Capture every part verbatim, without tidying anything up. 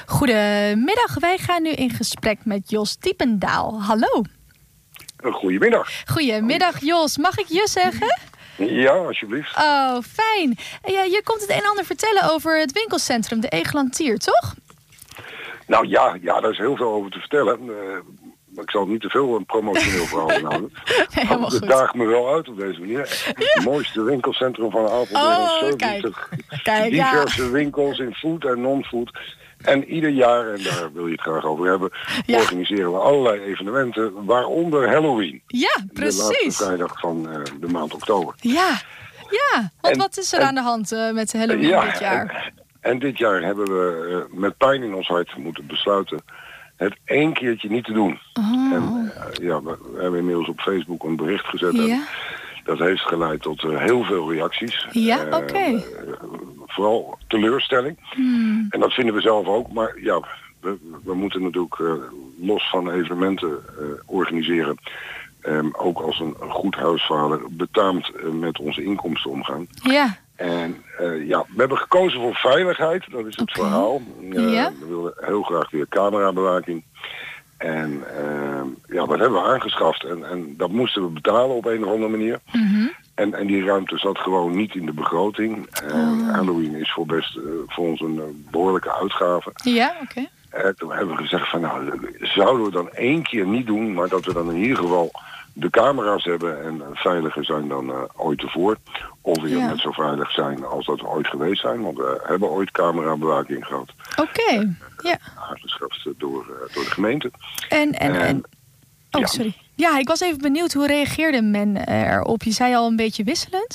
Goedemiddag, wij gaan nu in gesprek met Jos Diependaal. Hallo. Goedemiddag. Goedemiddag Jos, mag ik je zeggen? Ja, alsjeblieft. Oh, fijn. Ja, je komt het een en ander vertellen over het winkelcentrum, de Egelantier, toch? Nou ja, ja, daar is heel veel over te vertellen. Uh, maar ik zal niet te veel een promotioneel verhaal houden. Nee, helemaal het goed. daagt me wel uit op deze manier. Het Ja. mooiste winkelcentrum van Apeldoorn. Oh, zeventig kijk. Kijk, ja. diverse winkels in food en non-food. En ieder jaar, en daar wil je het graag over hebben, Ja. organiseren we allerlei evenementen, waaronder Halloween. Ja, De laatste precies. vrijdag van uh, de maand oktober. Ja, ja. Want En- wat is er en- aan de hand uh, met de Halloween Ja, dit jaar? En, en dit jaar hebben we uh, met pijn in ons hart moeten besluiten het één keertje niet te doen. Oh. En uh, ja, we, we hebben inmiddels op Facebook een bericht gezet. En Ja, dat heeft geleid tot uh, heel veel reacties. ja Uh, oké. uh, vooral teleurstelling. Hmm. En dat vinden we zelf ook. Maar ja, we, we moeten natuurlijk uh, los van evenementen uh, organiseren. Um, ook als een goed huisvader betaamt uh, met onze inkomsten omgaan. Ja, En uh, ja, we hebben gekozen voor veiligheid, dat is het Oké. verhaal. Uh, Ja. We willen heel graag weer camerabewaking. En uh, ja, dat hebben we aangeschaft. En, en dat moesten we betalen op een of andere manier. mhm. En, en die ruimte zat gewoon niet in de begroting. En Oh. Halloween is voor, best, uh, voor ons een uh, behoorlijke uitgave. Ja, oké. En toen hebben we gezegd van nou, zouden we dan één keer niet doen, maar dat we dan in ieder geval de camera's hebben en veiliger zijn dan uh, ooit tevoren. Of weer Ja. net zo veilig zijn als dat we ooit geweest zijn. Want we hebben ooit camerabewaking gehad. Oké, ja. Aangeschaft door, uh, door de gemeente. En, en, En- en... Oh, ja. sorry. Ja, ik was even benieuwd, hoe reageerde men erop? Je zei al een beetje wisselend.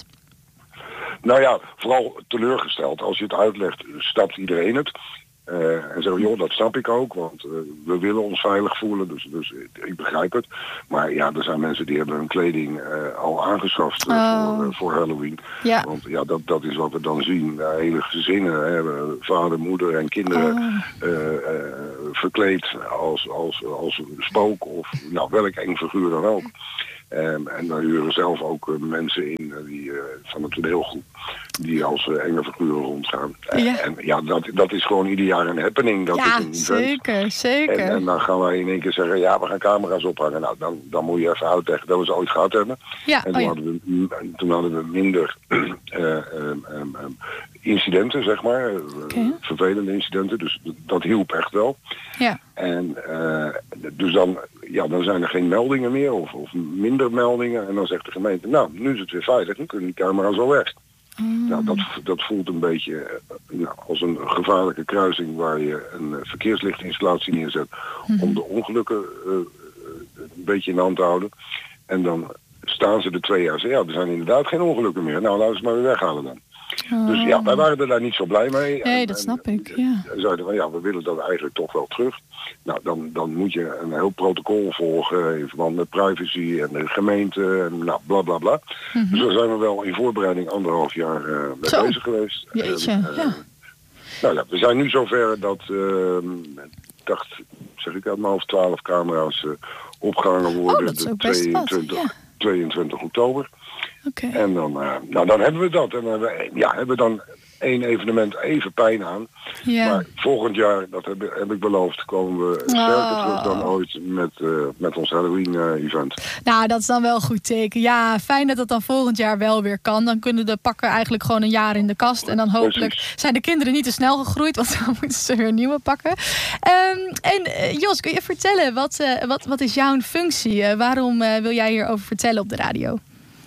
Nou ja, vooral teleurgesteld. Als je het uitlegt, stapt iedereen het. Uh, en zeggen, joh, dat snap ik ook, want uh, we willen ons veilig voelen, dus, dus ik begrijp het. Maar ja, er zijn mensen die hebben hun kleding uh, al aangeschaft uh, Oh. voor, uh, voor Halloween. Ja. Want ja, dat, dat is wat we dan zien. Uh, hele gezinnen hebben vader, moeder en kinderen Oh. uh, uh, verkleed als, als, als spook of nou, welk eng figuur dan ook. Um, en dan huren zelf ook uh, mensen in uh, die, uh, van het toneelgroep die als uh, enge figuren rondgaan. Ja. En ja, dat, dat is gewoon ieder jaar een happening. Dat is Ja, een event. zeker, zeker. En, en dan gaan wij in één keer zeggen, ja, we gaan camera's ophangen. Nou, dan, dan moet je even uitleggen dat we ze ooit gehad hebben. Ja, En oh toen, ja. hadden we, en toen hadden we minder uh, um, um, um, incidenten, zeg maar. Uh, Oké. Vervelende incidenten, dus d- dat hielp echt wel. Ja. En uh, dus dan, ja, dan zijn er geen meldingen meer of, of minder meldingen. En dan zegt de gemeente, nou, nu is het weer veilig, nu kunnen die camera's al weg. Mm. Nou, dat, dat voelt een beetje uh, nou, als een gevaarlijke kruising waar je een uh, verkeerslichtinstallatie neerzet Mhm. om de ongelukken uh, uh, een beetje in de hand te houden. En dan staan ze er twee jaar en zeggen, ja, er zijn inderdaad geen ongelukken meer. Nou, laten we ze maar weer weghalen dan. Oh. Dus ja, wij waren er daar niet zo blij mee. Nee, En- dat en- snap ik, ja. en zeiden van ja, we willen dat eigenlijk toch wel terug. Nou, dan, dan moet je een heel protocol volgen in verband met privacy en de gemeente en nou, bla bla bla. Mhm. Dus daar zijn we wel in voorbereiding anderhalf jaar uh, mee Zo. bezig geweest. Jeetje, En, uh, ja. Nou ja, we zijn nu zover dat, uh, ik dacht, zeg ik uit mijn hoofd, twaalf camera's uh, opgehangen worden. Oh, dat is de ook best wat, tweeëntwintig, ja. tweeëntwintig oktober. Oké. En dan, uh, nou, dan hebben we dat. En dan uh, ja, hebben we dan één evenement even pijn aan. Ja. Maar volgend jaar, dat heb, heb ik beloofd, komen we sterker Oh. terug dan ooit met, uh, met ons Halloween-event. Nou, dat is dan wel een goed teken. Ja, fijn dat het dan volgend jaar wel weer kan. Dan kunnen de pakken eigenlijk gewoon een jaar in de kast. En dan hopelijk Precies. zijn de kinderen niet te snel gegroeid. Want dan moeten ze weer nieuwe pakken. Um, en uh, Jos, kun je vertellen, wat, uh, wat, wat is jouw functie? Uh, waarom uh, wil jij hierover vertellen op de radio?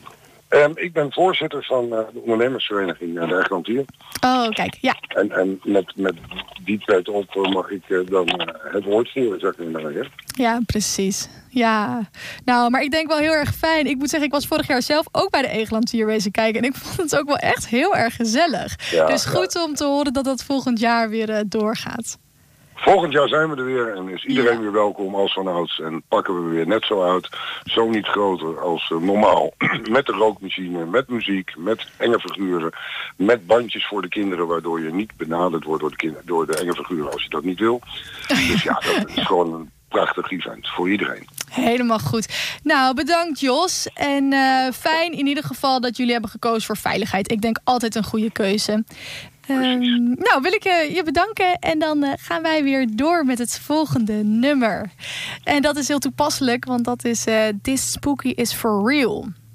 Um, ik ben voorzitter van uh, de ondernemersvereniging uh, de Egelantier. Oh, kijk, ja. En, en met, met die pet op uh, mag ik uh, dan uh, het woord voeren, zeg ik maar zeggen. Ja, precies. Ja, nou, maar ik denk wel heel erg fijn. Ik moet zeggen, ik was vorig jaar zelf ook bij de Egelantier wezen kijken. En ik vond het ook wel echt heel erg gezellig. Ja, dus ja. goed om te horen dat dat volgend jaar weer uh, doorgaat. Volgend jaar zijn we er weer en is iedereen Ja. weer welkom als vanouds. En pakken we weer net zo uit, zo niet groter als uh, normaal. Met de rookmachine, met muziek, met enge figuren. Met bandjes voor de kinderen, waardoor je niet benaderd wordt door de, kinder, door de enge figuren als je dat niet wil. Dus ja, dat is gewoon een prachtig event voor iedereen. Helemaal goed. Nou, bedankt Jos. En uh, fijn in ieder geval dat jullie hebben gekozen voor veiligheid. Ik denk altijd een goede keuze. Um, nou, wil ik uh, je bedanken. En dan uh, gaan wij weer door met het volgende nummer. En dat is heel toepasselijk, want dat is uh, This Spooky is for Real.